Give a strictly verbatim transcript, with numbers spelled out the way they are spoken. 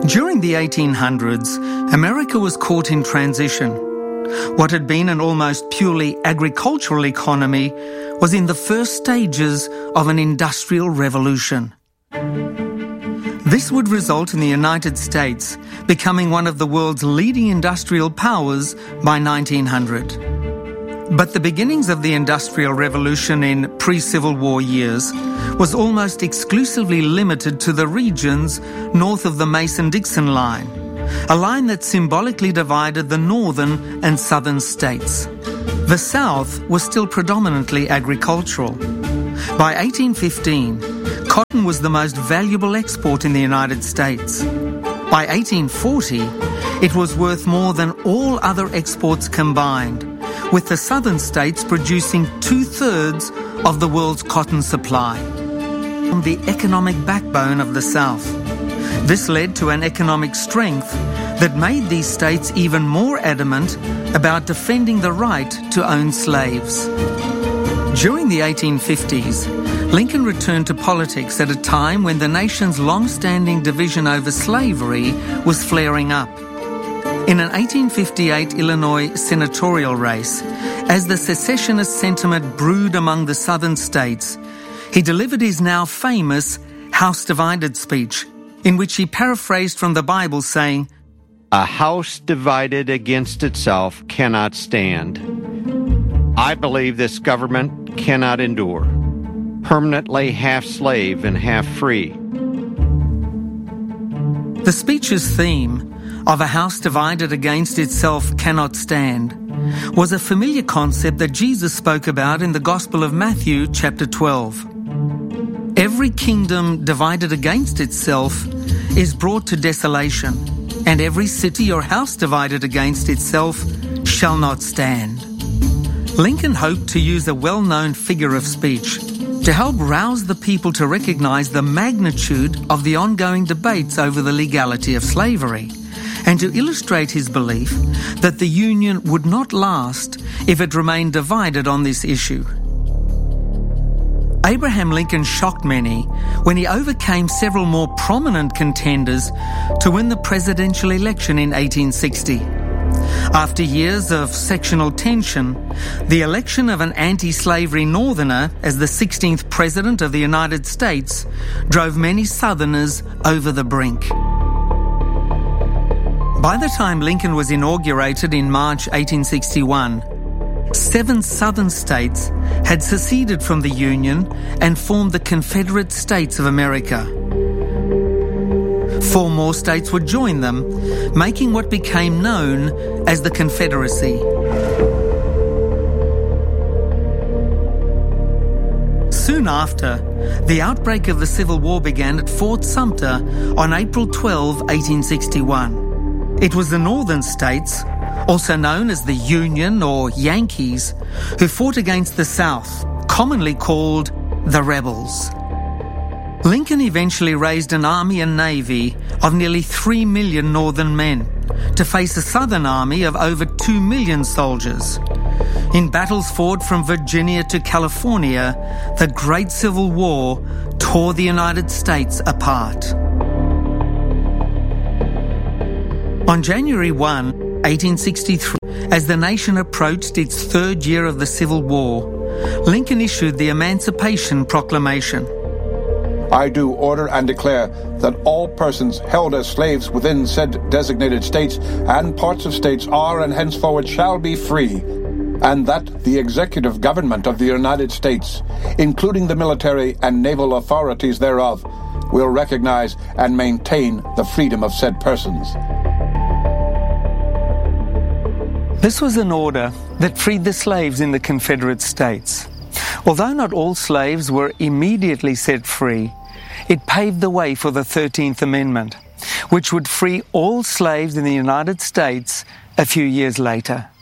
During the eighteen hundreds, America was caught in transition. What had been an almost purely agricultural economy was in the first stages of an industrial revolution. This would result in the United States becoming one of the world's leading industrial powers by nineteen hundred. But the beginnings of the Industrial Revolution in pre-Civil War years was almost exclusively limited to the regions north of the Mason-Dixon line, a line that symbolically divided the northern and southern states. The South was still predominantly agricultural. By eighteen fifteen, cotton was the most valuable export in the United States. By eighteen forty, it was worth more than all other exports combined, with the southern states producing two-thirds of the world's cotton supply. The economic backbone of the South. This led to an economic strength that made these states even more adamant about defending the right to own slaves. During the eighteen fifties, Lincoln returned to politics at a time when the nation's long-standing division over slavery was flaring up. In an eighteen fifty-eight Illinois senatorial race, as the secessionist sentiment brewed among the southern states, he delivered his now famous House Divided speech, in which he paraphrased from the Bible saying, "A house divided against itself cannot stand. I believe this government cannot endure. Permanently half slave and half free." The speech's theme of a house divided against itself cannot stand was a familiar concept that Jesus spoke about in the Gospel of Matthew chapter twelve. Every kingdom divided against itself is brought to desolation, and every city or house divided against itself shall not stand. Lincoln hoped to use a well-known figure of speech to help rouse the people to recognize the magnitude of the ongoing debates over the legality of slavery, and to illustrate his belief that the Union would not last if it remained divided on this issue. Abraham Lincoln shocked many when he overcame several more prominent contenders to win the presidential election in eighteen sixty. After years of sectional tension, the election of an anti-slavery Northerner as the sixteenth President of the United States drove many Southerners over the brink. By the time Lincoln was inaugurated in March eighteen sixty-one, seven Southern states had seceded from the Union and formed the Confederate States of America. Four more states would join them, making what became known as the Confederacy. Soon after, the outbreak of the Civil War began at Fort Sumter on April twelfth, eighteen sixty-one. It was the northern states, also known as the Union or Yankees, who fought against the South, commonly called the Rebels. Lincoln eventually raised an army and navy of nearly three million northern men to face a southern army of over two million soldiers. In battles fought from Virginia to California, the Great Civil War tore the United States apart. On January first, eighteen sixty-three, as the nation approached its third year of the Civil War, Lincoln issued the Emancipation Proclamation. I do order and declare that all persons held as slaves within said designated states and parts of states are and henceforward shall be free, and that the executive government of the United States, including the military and naval authorities thereof, will recognize and maintain the freedom of said persons. This was an order that freed the slaves in the Confederate States. Although not all slaves were immediately set free, it paved the way for the thirteenth Amendment, which would free all slaves in the United States a few years later.